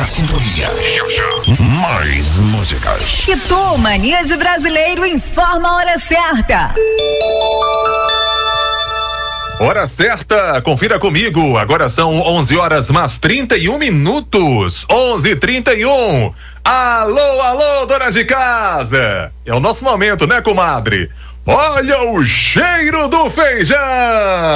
na sintonia. Mais músicas. Pitu Mania de Brasileiro informa a hora certa. Hora certa, confira comigo. Agora são 11 horas mais 31 minutos. 11:31. Alô, alô, dona de casa. É o nosso momento, né, comadre? Olha o cheiro do feijão.